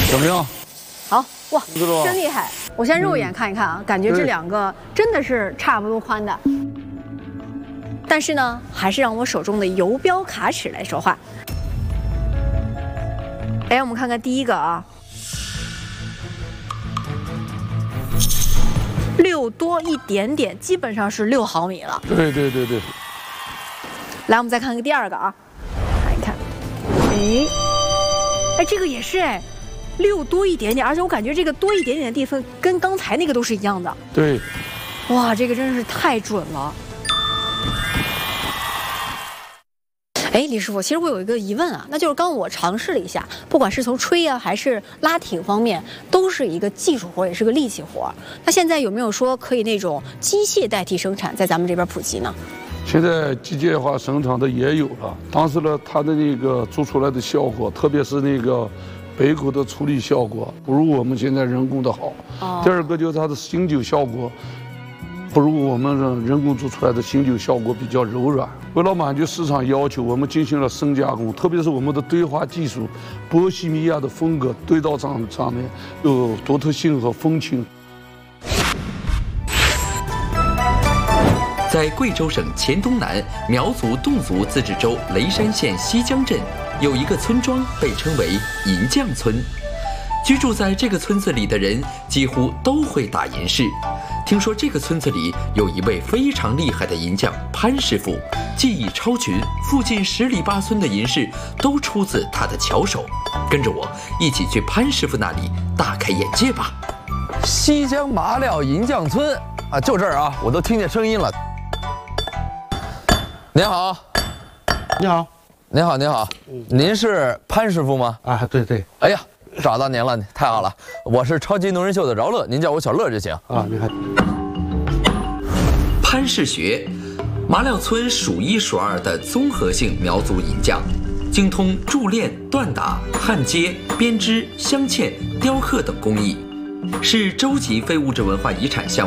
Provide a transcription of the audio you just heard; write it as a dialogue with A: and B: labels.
A: 怎么样？
B: 好哇，真厉害！我先肉眼看一看啊，感觉这两个真的是差不多宽的。但是呢，还是让我手中的游标卡尺来说话。哎，我们看看第一个啊，6多一点点，基本上是6毫米了。
A: 对。
B: 来，我们再看看第二个啊，看一看，哎，这个也是哎，6多一点点，而且我感觉这个多一点点的地方跟刚才那个都是一样的。
A: 对，
B: 哇，这个真是太准了。哎，李师傅，其实我有一个疑问啊，那就是刚我尝试了一下，不管是从吹啊还是拉挺方面，都是一个技术活，也是个力气活。那现在有没有说可以那种机械代替生产，在咱们这边普及呢？
A: 现在机械化生产的也有了，但是呢，它的那个做出来的效果，特别是那个杯口的处理效果，不如我们现在人工的好。第二个就是它的醒酒效果，不如我们人工做出来的醒酒效果比较柔软。为了满足市场要求，我们进行了深加工，特别是我们的堆花技术，波西米亚的风格堆到上面有独特性和风情。
C: 在贵州省黔东南苗族侗族自治州雷山县西江镇，有一个村庄被称为银匠村。居住在这个村子里的人几乎都会打银饰。听说这个村子里有一位非常厉害的银匠潘师傅，技艺超群，附近10里8村的银饰都出自他的巧手。跟着我一起去潘师傅那里大开眼界吧。
D: 西江麻料银匠村啊，就这儿啊，我都听见声音了。您好，
E: 你好，
D: 您好，您好，您是潘师傅吗？
E: 啊，对。
D: 哎呀，找到您了，太好了！我是超级能人秀的饶乐，您叫我小乐就行。
E: 啊，你看，
C: 潘氏学，麻料村数1数2的综合性苗族银匠，精通铸炼、锻打、焊接、编织、镶嵌、雕刻等工艺，是州级非物质文化遗产项目